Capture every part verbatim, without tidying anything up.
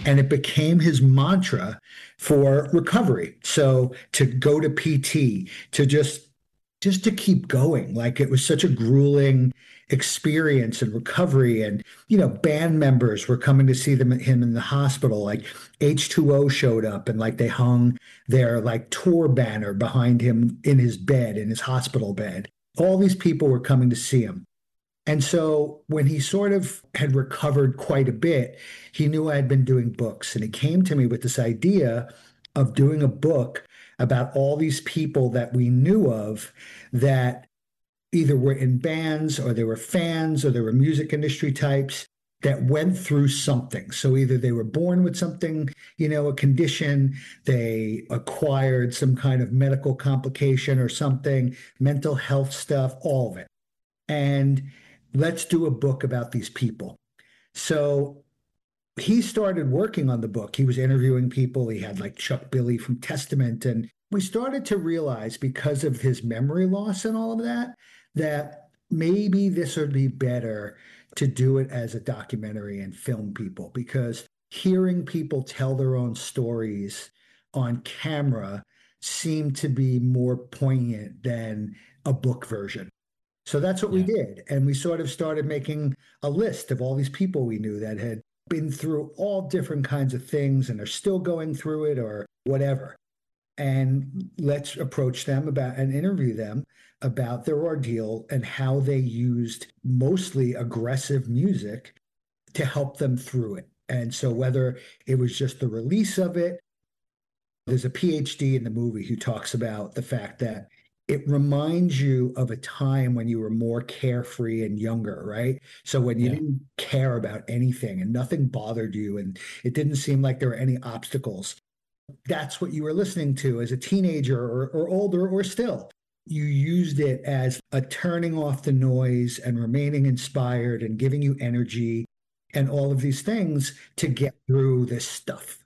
And it became his mantra for recovery. So to go to P T, to just just to keep going. Like it was such a grueling experience and recovery. And, you know, band members were coming to see them him in the hospital. Like H two O showed up and like they hung their like tour banner behind him in his bed, in his hospital bed. All these people were coming to see him. And so when he sort of had recovered quite a bit, he knew I had been doing books. And he came to me with this idea of doing a book about all these people that we knew of that either were in bands or they were fans or they were music industry types that went through something. So either they were born with something, you know, a condition, they acquired some kind of medical complication or something, mental health stuff, all of it. And let's do a book about these people. So he started working on the book. He was interviewing people. He had like Chuck Billy from Testament. And we started to realize, because of his memory loss and all of that, that maybe this would be better to do it as a documentary and film people, because hearing people tell their own stories on camera seemed to be more poignant than a book version. So that's what yeah. we did. And we sort of started making a list of all these people we knew that had been through all different kinds of things and are still going through it or whatever. And let's approach them about and interview them about their ordeal and how they used mostly aggressive music to help them through it. And so whether it was just the release of it, there's a PhD in the movie who talks about the fact that it reminds you of a time when you were more carefree and younger, right? So when you yeah. didn't care about anything and nothing bothered you and it didn't seem like there were any obstacles. That's what you were listening to as a teenager or, or older or still. You used it as a turning off the noise and remaining inspired and giving you energy and all of these things to get through this stuff.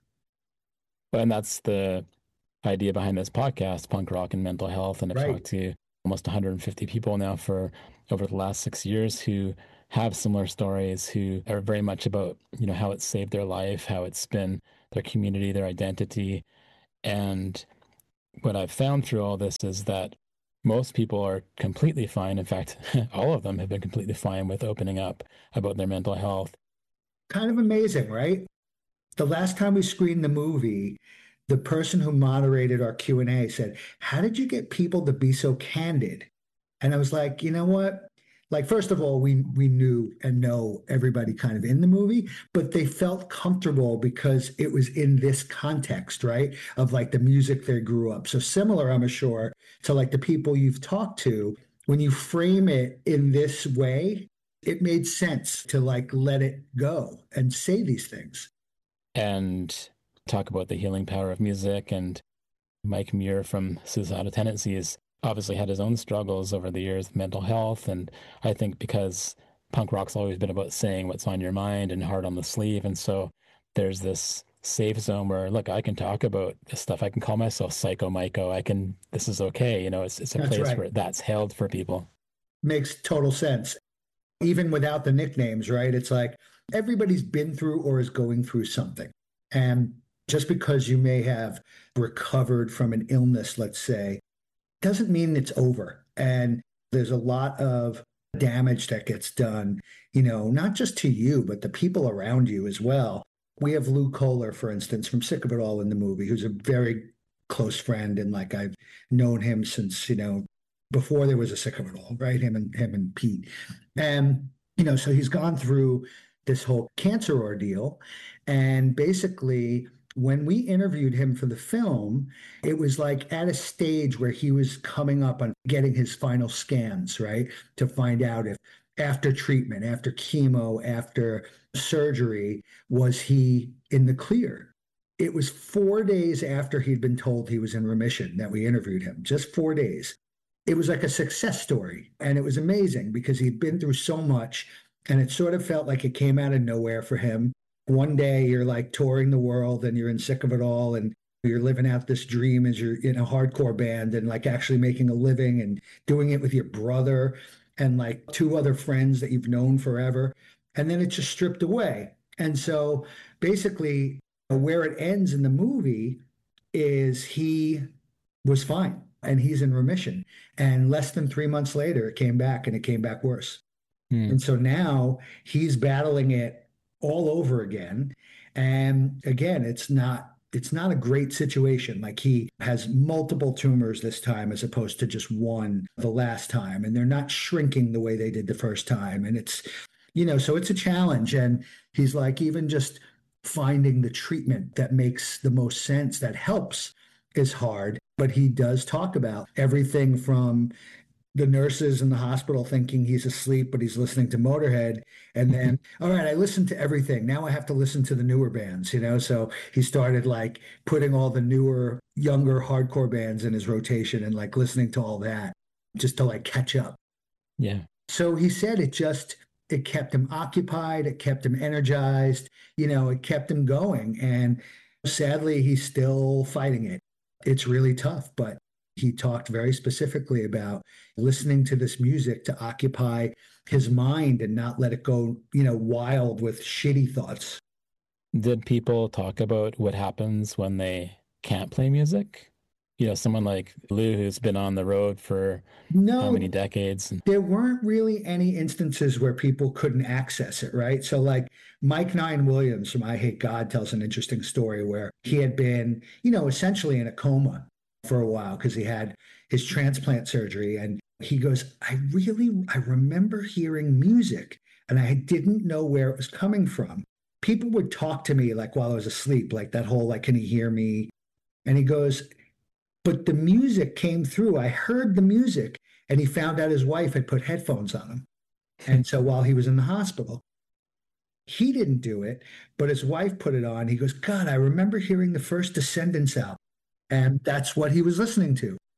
And that's the idea behind this podcast, Punk Rock and Mental Health. And I've right. talked to almost one hundred fifty people now for over the last six years who have similar stories, who are very much about, you know, how it saved their life, how it's been their community, their identity. And what I've found through all this is that most people are completely fine. In fact, all of them have been completely fine with opening up about their mental health. Kind of amazing, right? The last time we screened the movie, the person who moderated our Q and A said, "How did you get people to be so candid?" And I was like, you know what? Like, first of all, we we knew and know everybody kind of in the movie, but they felt comfortable because it was in this context, right? Of like the music they grew up. So similar, I'm sure, to like the people you've talked to, when you frame it in this way, it made sense to like let it go and say these things. And talk about the healing power of music. And Mike Muir from Suicidal Tendencies obviously had his own struggles over the years with mental health. And I think because punk rock's always been about saying what's on your mind and hard on the sleeve. And so there's this safe zone where, look, I can talk about this stuff. I can call myself Psycho Myco. I can, this is okay. You know, it's, it's a that's place right. where that's held for people. Makes total sense. Even without the nicknames, right? It's like everybody's been through or is going through something. And just because you may have recovered from an illness, let's say, doesn't mean it's over. And there's a lot of damage that gets done, you know, not just to you, but the people around you as well. We have Lou Kohler, for instance, from Sick of It All in the movie, who's a very close friend. And like I've known him since, you know, before there was a Sick of It All, right? Him and him and Pete. And, you know, so he's gone through this whole cancer ordeal. And basically, when we interviewed him for the film, it was like at a stage where he was coming up on getting his final scans, right? To find out if after treatment, after chemo, after surgery, was he in the clear? It was four days after he'd been told he was in remission that we interviewed him, just four days. It was like a success story. And it was amazing because he'd been through so much and it sort of felt like it came out of nowhere for him. One day you're like touring the world and you're in Sick of It All and you're living out this dream as you're in a hardcore band and like actually making a living and doing it with your brother and like two other friends that you've known forever. And then it's just stripped away. And so basically Where it ends in the movie is he was fine and he's in remission. And less than three months later, it came back and it came back worse. Hmm. And so now he's battling it all over again. And again, it's not it's not a great situation. Like he has multiple tumors this time as opposed to just one the last time. And they're not shrinking the way they did the first time. And it's, you know, so it's a challenge. And he's like, even just finding the treatment that makes the most sense, that helps, is hard. But he does talk about everything from the nurses in the hospital thinking he's asleep, but he's listening to Motorhead. And then, all right, I listened to everything. Now I have to listen to the newer bands, you know? So he started like putting all the newer, younger hardcore bands in his rotation and like listening to all that just to like catch up. Yeah. So he said it just, it kept him occupied. It kept him energized. You know, it kept him going. And sadly, he's still fighting it. It's really tough, but he talked very specifically about listening to this music to occupy his mind and not let it go, you know, wild with shitty thoughts. Did people talk about what happens when they can't play music? You know, someone like Lou, who's been on the road for no, how many decades? There weren't really any instances where people couldn't access it, right? So like Mike Nine Williams from I Hate God tells an interesting story where he had been, you know, essentially in a coma for a while because he had his transplant surgery. And he goes, I really, I remember hearing music and I didn't know where it was coming from. People would talk to me like while I was asleep, like that whole, like, can he hear me? And he goes, but the music came through. I heard the music. And he found out his wife had put headphones on him. And so while he was in the hospital, he didn't do it, but his wife put it on. He goes, God, I remember hearing the first Descendants album. And that's what he was listening to.